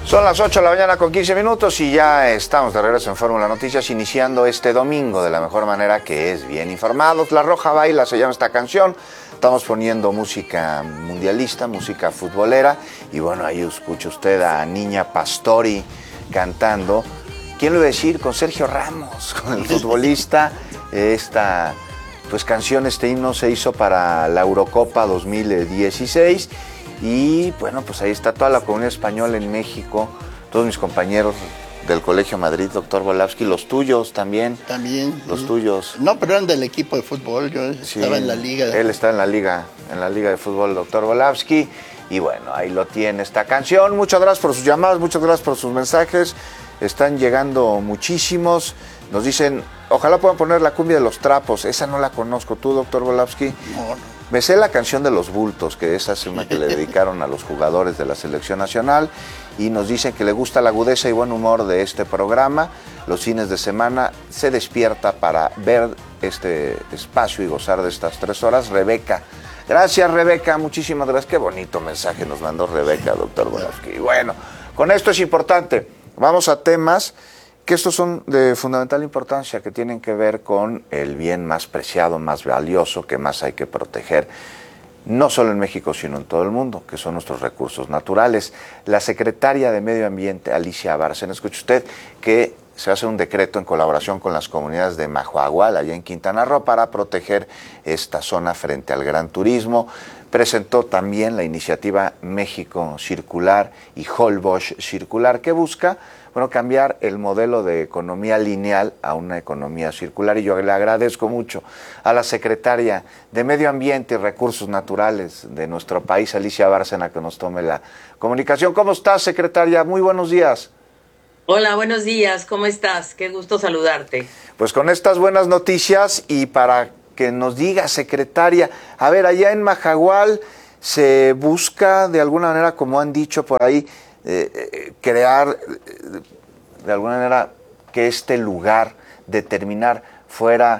Son las 8 de la mañana con 15 minutos y ya estamos de regreso en Fórmula Noticias, iniciando este domingo de la mejor manera, que es bien informados. La Roja Baila se llama esta canción. Estamos poniendo música mundialista, música futbolera. Y bueno, ahí escucha usted a Niña Pastori cantando. ¿Quién lo iba a decir? Con Sergio Ramos, con el futbolista. Esta canción, este himno se hizo para la Eurocopa 2016. Y bueno, pues ahí está toda la comunidad española en México, todos mis compañeros del Colegio Madrid, doctor Volavsky, los tuyos también. También. Los tuyos. No, pero eran del equipo de fútbol, yo estaba en la liga. Él está en la liga de fútbol, doctor Volavsky. Y bueno, ahí lo tiene esta canción. Muchas gracias por sus llamadas, muchas gracias por sus mensajes. Están llegando muchísimos. Nos dicen, ojalá puedan poner la cumbia de los trapos. Esa no la conozco. ¿Tú, doctor Volavsky? No. Me sé la canción de los bultos, que esa es una que le dedicaron a los jugadores de la selección nacional, y nos dicen que le gusta la agudeza y buen humor de este programa. Los fines de semana se despierta para ver este espacio y gozar de estas 3 horas. Rebeca. Gracias, Rebeca. Muchísimas gracias. Qué bonito mensaje nos mandó Rebeca, doctor Volavsky. Y bueno, con esto es importante. Vamos a temas que estos son de fundamental importancia, que tienen que ver con el bien más preciado, más valioso, que más hay que proteger, no solo en México, sino en todo el mundo, que son nuestros recursos naturales. La secretaria de Medio Ambiente, Alicia Bárcena, escuche usted que se hace un decreto en colaboración con las comunidades de Mahahual, allá en Quintana Roo, para proteger esta zona frente al gran turismo. Presentó también la iniciativa México Circular y Holbox Circular, que busca cambiar el modelo de economía lineal a una economía circular. Y yo le agradezco mucho a la secretaria de Medio Ambiente y Recursos Naturales de nuestro país, Alicia Bárcena, que nos tome la comunicación. ¿Cómo estás, secretaria? Muy buenos días. Hola, buenos días. ¿Cómo estás? Qué gusto saludarte. Pues con estas buenas noticias, y para que nos diga, secretaria, a ver, allá en Mahahual se busca de alguna manera, como han dicho por ahí, crear de alguna manera que este lugar, determinar fuera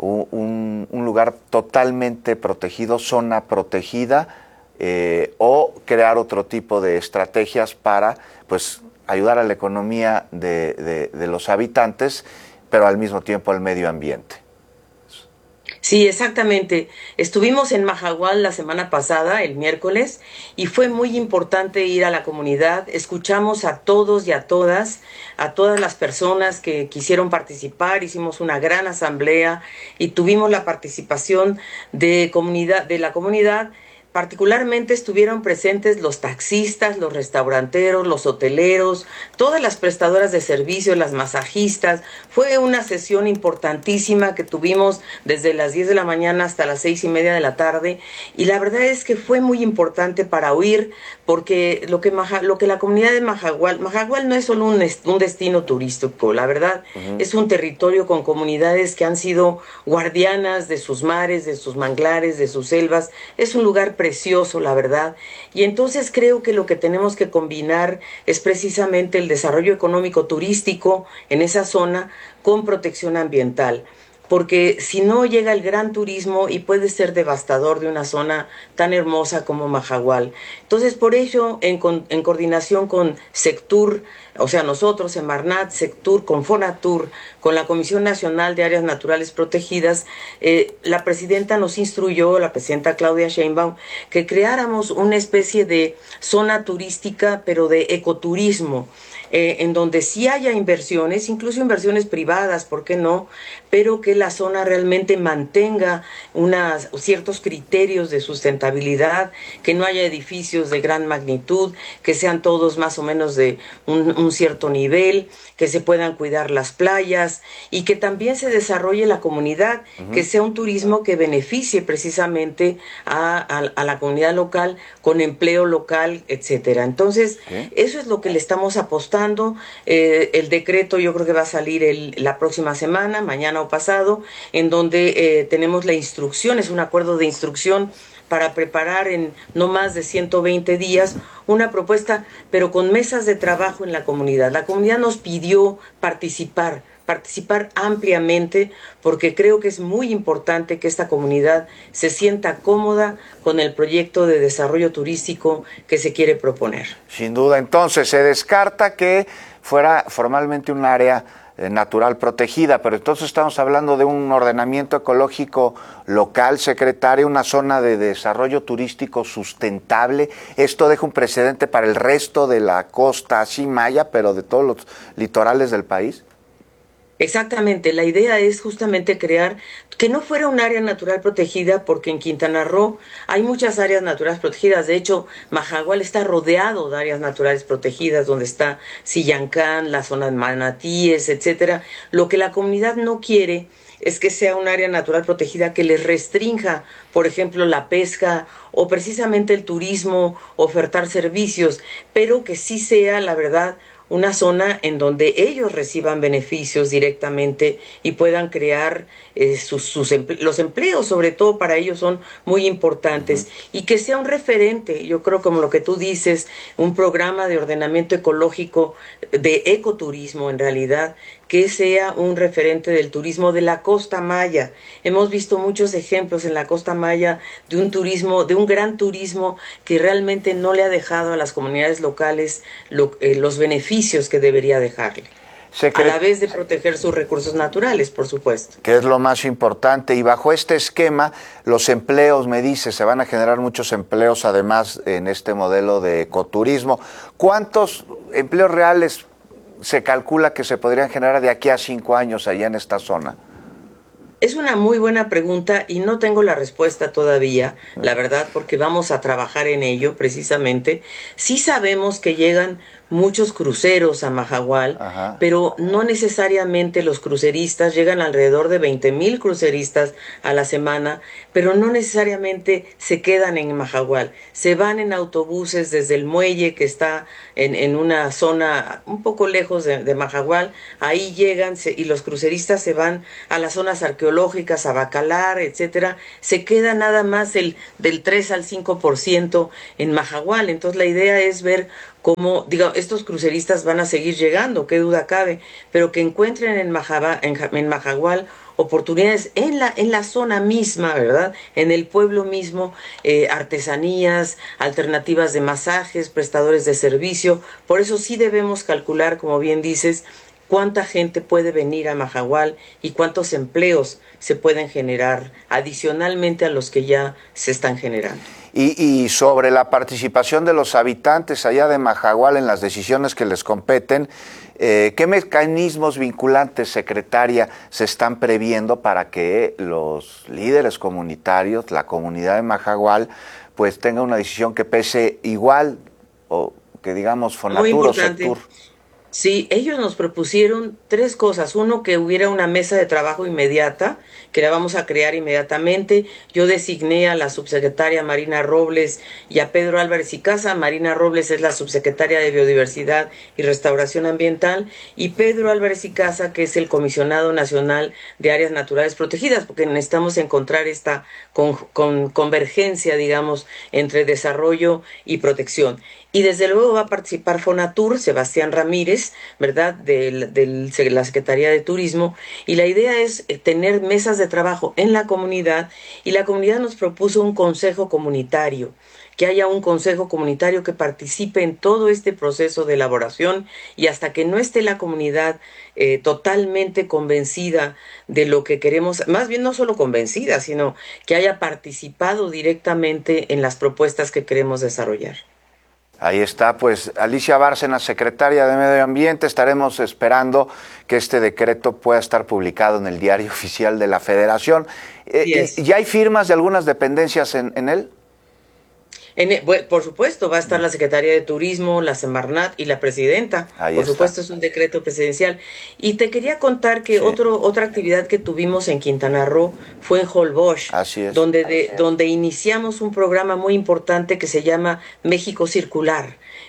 un lugar totalmente protegido, zona protegida, o crear otro tipo de estrategias para ayudar a la economía de los habitantes, pero al mismo tiempo al medio ambiente. Sí, exactamente. Estuvimos en Mahahual la semana pasada, el miércoles, y fue muy importante ir a la comunidad. Escuchamos a todos y a todas las personas que quisieron participar. Hicimos una gran asamblea y tuvimos la participación de la comunidad. Particularmente estuvieron presentes los taxistas, los restauranteros, los hoteleros, todas las prestadoras de servicios, las masajistas. Fue una sesión importantísima que tuvimos desde las 10 de la mañana hasta las 6:30 de la tarde. Y la verdad es que fue muy importante para oír, porque lo que la comunidad de Mahahual no es solo un destino turístico, la verdad, es un territorio con comunidades que han sido guardianas de sus mares, de sus manglares, de sus selvas. Es un lugar precioso, la verdad, y entonces creo que lo que tenemos que combinar es precisamente el desarrollo económico turístico en esa zona con protección ambiental, porque si no llega el gran turismo y puede ser devastador de una zona tan hermosa como Mahahual. Entonces, por ello, en coordinación con Sectur, o sea, nosotros, Semarnat, Sectur, con Fonatur, con la Comisión Nacional de Áreas Naturales Protegidas, la presidenta nos instruyó, la presidenta Claudia Sheinbaum, que creáramos una especie de zona turística, pero de ecoturismo, en donde sí haya inversiones, incluso inversiones privadas, ¿por qué no?, pero que la zona realmente mantenga ciertos criterios de sustentabilidad, que no haya edificios de gran magnitud, que sean todos más o menos de un cierto nivel, que se puedan cuidar las playas y que también se desarrolle la comunidad, que sea un turismo que beneficie precisamente a la comunidad local, con empleo local, etcétera. Entonces, eso es lo que le estamos apostando. El decreto yo creo que va a salir la próxima semana, mañana o pasado, en donde tenemos la instrucción, es un acuerdo de instrucción para preparar en no más de 120 días una propuesta, pero con mesas de trabajo en la comunidad. La comunidad nos pidió participar participar ampliamente, porque creo que es muy importante que esta comunidad se sienta cómoda con el proyecto de desarrollo turístico que se quiere proponer. Sin duda, entonces se descarta que fuera formalmente un área natural protegida, pero entonces estamos hablando de un ordenamiento ecológico local, secretario, una zona de desarrollo turístico sustentable. Esto deja un precedente para el resto de la costa, así maya, pero de todos los litorales del país. Exactamente, la idea es justamente crear que no fuera un área natural protegida, porque en Quintana Roo hay muchas áreas naturales protegidas. De hecho, Mahahual está rodeado de áreas naturales protegidas, donde está Sillancán, la zona de Manatíes, etcétera. Lo que la comunidad no quiere es que sea un área natural protegida que les restrinja, por ejemplo, la pesca o precisamente el turismo, ofertar servicios, pero que sí sea, la verdad, una zona en donde ellos reciban beneficios directamente y puedan crear los empleos, sobre todo para ellos, son muy importantes. Y que sea un referente, yo creo, como lo que tú dices, un programa de ordenamiento ecológico, de ecoturismo en realidad, que sea un referente del turismo de la Costa Maya. Hemos visto muchos ejemplos en la Costa Maya de un turismo, de un gran turismo que realmente no le ha dejado a las comunidades locales los beneficios que debería dejarle. A la vez de proteger sus recursos naturales, por supuesto. Que es lo más importante. Y bajo este esquema, los empleos, me dice, se van a generar muchos empleos, además, en este modelo de ecoturismo. ¿Cuántos empleos reales se calcula que se podrían generar de aquí a 5 años allá en esta zona? Es una muy buena pregunta y no tengo la respuesta todavía, la verdad, porque vamos a trabajar en ello precisamente. Sí sabemos que llegan muchos cruceros a Mahahual, pero no necesariamente los cruceristas, llegan alrededor de 20,000 cruceristas a la semana, pero no necesariamente se quedan en Mahahual, se van en autobuses desde el muelle que está en una zona un poco lejos de Mahahual, ahí llegan y los cruceristas se van a las zonas arqueológicas, a Bacalar, etcétera, se queda nada más del 3 al 5% en Mahahual. Entonces la idea es ver cómo, estos cruceristas van a seguir llegando, qué duda cabe, pero que encuentren en Mahahual oportunidades en la zona misma, ¿verdad? En el pueblo mismo, artesanías, alternativas de masajes, prestadores de servicio. Por eso sí debemos calcular, como bien dices, cuánta gente puede venir a Mahahual y cuántos empleos se pueden generar adicionalmente a los que ya se están generando. Y sobre la participación de los habitantes allá de Mahahual en las decisiones que les competen, ¿qué mecanismos vinculantes, secretaria, se están previendo para que los líderes comunitarios, la comunidad de Mahahual, pues tenga una decisión que pese igual, o que digamos Fonatur o Sectur? Sí, ellos nos propusieron 3 cosas. Uno, que hubiera una mesa de trabajo inmediata, que la vamos a crear inmediatamente. Yo designé a la subsecretaria Marina Robles y a Pedro Álvarez y Casa. Marina Robles es la subsecretaria de Biodiversidad y Restauración Ambiental, y Pedro Álvarez y Casa, que es el comisionado nacional de áreas naturales protegidas, porque necesitamos encontrar esta convergencia, digamos, entre desarrollo y protección. Y desde luego va a participar Fonatur, Sebastián Ramírez, ¿verdad?, de la Secretaría de Turismo, y la idea es tener mesas de trabajo en la comunidad, y la comunidad nos propuso un consejo comunitario, que haya un consejo comunitario que participe en todo este proceso de elaboración, y hasta que no esté la comunidad totalmente convencida de lo que queremos, más bien no solo convencida, sino que haya participado directamente en las propuestas que queremos desarrollar. Ahí está, pues, Alicia Bárcena, secretaria de Medio Ambiente. Estaremos esperando que este decreto pueda estar publicado en el Diario Oficial de la Federación. ¿Ya hay firmas de algunas dependencias en él? Por supuesto, va a estar la Secretaría de Turismo, la Semarnat y la Presidenta. Por supuesto, es un decreto presidencial. Y te quería contar que otra actividad que tuvimos en Quintana Roo fue en Holbox, donde iniciamos un programa muy importante que se llama México Circular.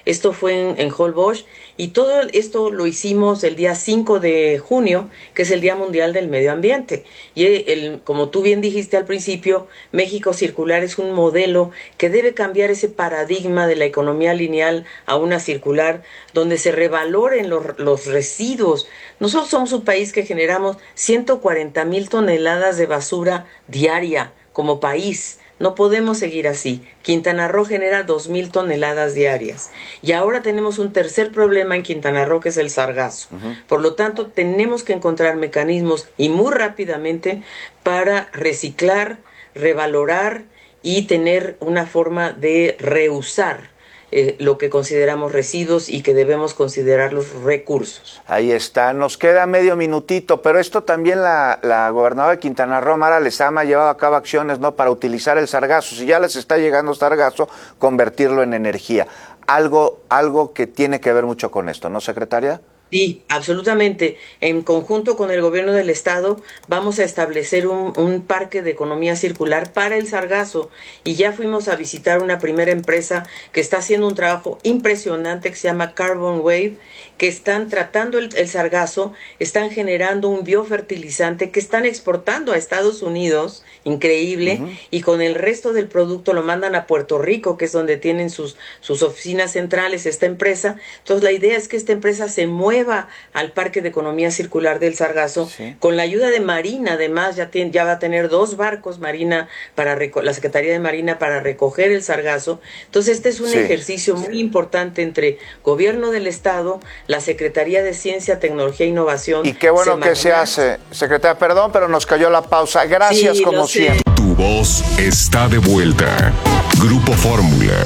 Esto fue en Holbox, y todo esto lo hicimos el día 5 de junio, que es el Día Mundial del Medio Ambiente. Y como tú bien dijiste al principio, México Circular es un modelo que debe cambiar ese paradigma de la economía lineal a una circular, donde se revaloren los residuos. Nosotros somos un país que generamos 140,000 toneladas de basura diaria como país. No podemos seguir así. Quintana Roo genera 2,000 toneladas diarias. Y ahora tenemos un tercer problema en Quintana Roo, que es el sargazo. Por lo tanto, tenemos que encontrar mecanismos, y muy rápidamente, para reciclar, revalorar y tener una forma de reusar lo que consideramos residuos y que debemos considerar los recursos. Ahí está, nos queda medio minutito, pero esto también la gobernadora de Quintana Roo, Mara Lezama, ha llevado a cabo acciones, ¿no?, para utilizar el sargazo. Si ya les está llegando sargazo, convertirlo en energía. Algo que tiene que ver mucho con esto, ¿no, secretaria? Sí, absolutamente. En conjunto con el gobierno del estado vamos a establecer un parque de economía circular para el sargazo, y ya fuimos a visitar una primera empresa que está haciendo un trabajo impresionante que se llama Carbon Wave, que están tratando el sargazo, están generando un biofertilizante que están exportando a Estados Unidos, increíble, y con el resto del producto lo mandan a Puerto Rico, que es donde tienen sus oficinas centrales esta empresa. Entonces la idea es que esta empresa se mueva al Parque de Economía Circular del Sargazo, con la ayuda de Marina. Además ya va a tener 2 barcos Marina la Secretaría de Marina para recoger el sargazo. Entonces este es un ejercicio muy importante entre gobierno del estado, la Secretaría de Ciencia, Tecnología e Innovación. Y qué bueno que se hace. Secretaria, perdón, pero nos cayó la pausa. Gracias, como siempre. Tu voz está de vuelta. Grupo Fórmula.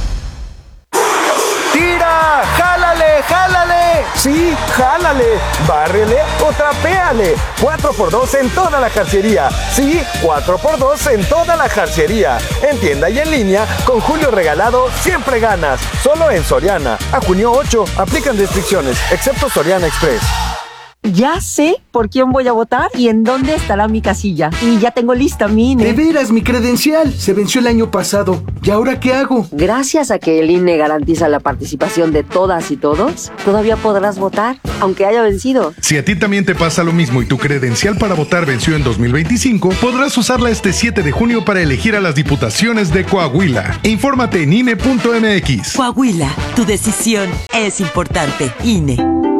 ¡Tira! ¡Jálale! ¡Jálale! Sí, jálale, bárrele o trapéale. 4x2 en toda la jarcería. Sí, 4x2 en toda la jarcería. En tienda y en línea, con Julio Regalado siempre ganas. Solo en Soriana. A junio 8, aplican restricciones, excepto Soriana Express. Ya sé por quién voy a votar y en dónde estará mi casilla. Y ya tengo lista mi INE. De veras, mi credencial se venció el año pasado. ¿Y ahora qué hago? Gracias a que el INE garantiza la participación de todas y todos, todavía podrás votar, aunque haya vencido. Si a ti también te pasa lo mismo y tu credencial para votar venció en 2025, podrás usarla este 7 de junio para elegir a las diputaciones de Coahuila. Infórmate en INE.mx. Coahuila, tu decisión es importante. INE.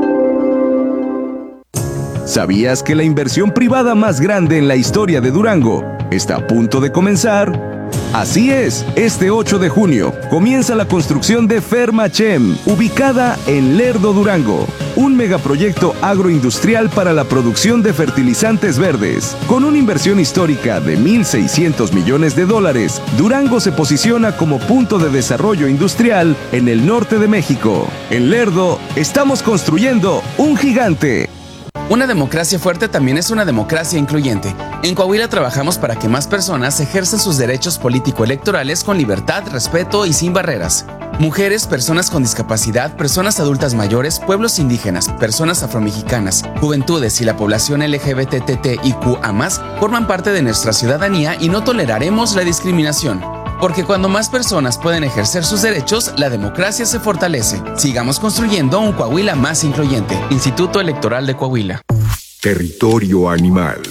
¿Sabías que la inversión privada más grande en la historia de Durango está a punto de comenzar? Así es, este 8 de junio comienza la construcción de Fermachem, ubicada en Lerdo, Durango, un megaproyecto agroindustrial para la producción de fertilizantes verdes. Con una inversión histórica de $1,600 millones, Durango se posiciona como punto de desarrollo industrial en el norte de México. En Lerdo estamos construyendo un gigante. Una democracia fuerte también es una democracia incluyente. En Coahuila trabajamos para que más personas ejerzan sus derechos político-electorales con libertad, respeto y sin barreras. Mujeres, personas con discapacidad, personas adultas mayores, pueblos indígenas, personas afromexicanas, juventudes y la población LGBTTIQA+, forman parte de nuestra ciudadanía y no toleraremos la discriminación. Porque cuando más personas pueden ejercer sus derechos, la democracia se fortalece. Sigamos construyendo un Coahuila más incluyente. Instituto Electoral de Coahuila. Territorio animal.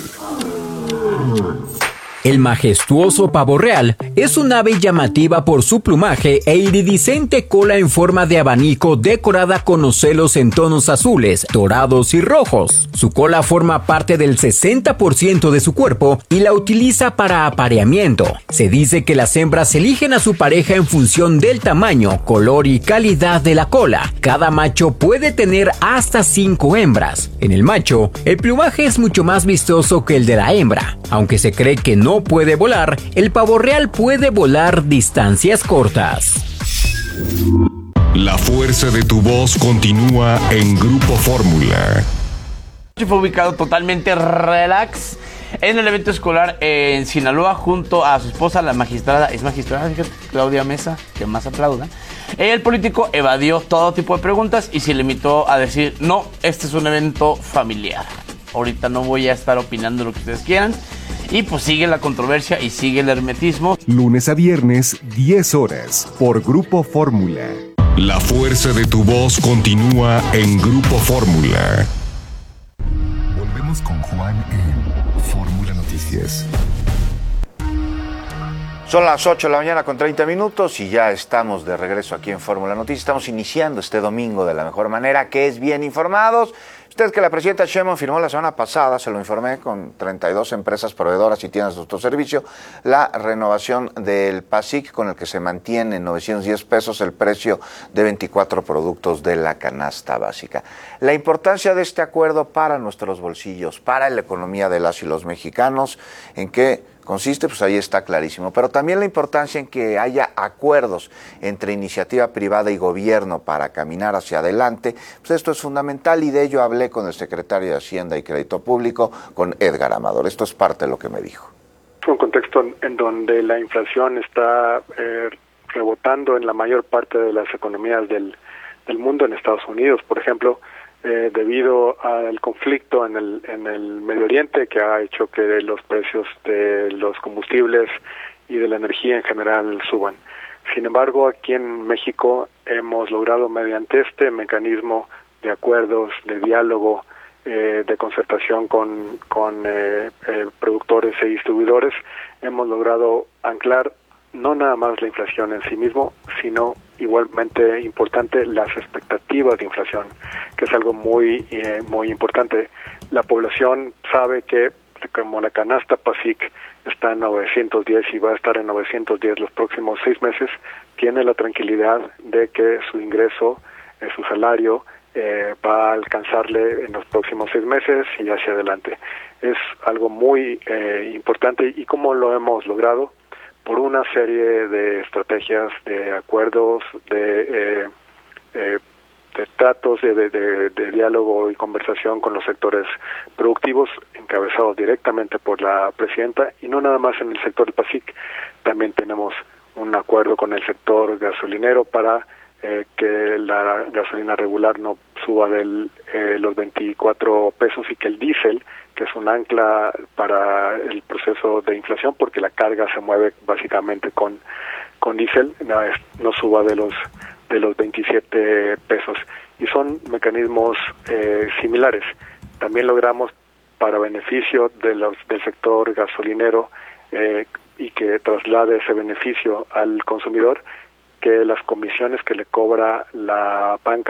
El majestuoso pavo real es un ave llamativa por su plumaje e iridiscente cola en forma de abanico decorada con ocelos en tonos azules, dorados y rojos. Su cola forma parte del 60% de su cuerpo y la utiliza para apareamiento. Se dice que las hembras eligen a su pareja en función del tamaño, color y calidad de la cola. Cada macho puede tener hasta 5 hembras. En el macho, el plumaje es mucho más vistoso que el de la hembra. Aunque se cree que no puede volar, el pavo real puede volar distancias cortas. La fuerza de tu voz continúa en Grupo Fórmula. Fue ubicado totalmente relax en el evento escolar en Sinaloa junto a su esposa, la magistrada, fíjate, Claudia Mesa, que más aplauda. El político evadió todo tipo de preguntas y se limitó a decir: no, este es un evento familiar. Ahorita no voy a estar opinando lo que ustedes quieran. Y pues sigue la controversia y sigue el hermetismo. Lunes a viernes, 10 horas, por Grupo Fórmula. La fuerza de tu voz continúa en Grupo Fórmula. Volvemos con Juan en Fórmula Noticias. Son las 8 de la mañana con 30 minutos y ya estamos de regreso aquí en Fórmula Noticias. Estamos iniciando este domingo de la mejor manera, que es bien informados. Usted que la presidenta Sheinbaum firmó la semana pasada, se lo informé, con 32 empresas proveedoras y tiendas de autoservicio, la renovación del PASIC, con el que se mantiene en 910 pesos el precio de 24 productos de la canasta básica. La importancia de este acuerdo para nuestros bolsillos, para la economía de las y los mexicanos, ¿en qué consiste? Pues ahí está clarísimo. Pero también la importancia en que haya acuerdos entre iniciativa privada y gobierno para caminar hacia adelante, pues esto es fundamental y de ello hablé con el secretario de Hacienda y Crédito Público, con Edgar Amador. Esto es parte de lo que me dijo. Es un contexto en donde la inflación está rebotando en la mayor parte de las economías del mundo. En Estados Unidos, por ejemplo, debido al conflicto en el Medio Oriente, que ha hecho que los precios de los combustibles y de la energía en general suban. Sin embargo, aquí en México hemos logrado, mediante este mecanismo de acuerdos, de diálogo, de concertación con productores e distribuidores, hemos logrado anclar no nada más la inflación en sí mismo, sino igualmente importante las expectativas de inflación, que es algo muy importante. La población sabe que como la canasta PASIC está en 910 y va a estar en 910 los próximos 6 meses, tiene la tranquilidad de que su ingreso, su salario, va a alcanzarle en los próximos 6 meses y hacia adelante. Es algo muy importante. ¿Y cómo lo hemos logrado? Por una serie de estrategias, de acuerdos, de tratos, de diálogo y conversación con los sectores productivos, encabezados directamente por la presidenta, y no nada más en el sector del PASIC. También tenemos un acuerdo con el sector gasolinero para que la gasolina regular no suba los 24 pesos y que el diésel, que es un ancla para el proceso de inflación, porque la carga se mueve básicamente con diésel, no suba de los 27 pesos. Y son mecanismos similares. También logramos, para beneficio del sector gasolinero, y que traslade ese beneficio al consumidor, que las comisiones que le cobra la banca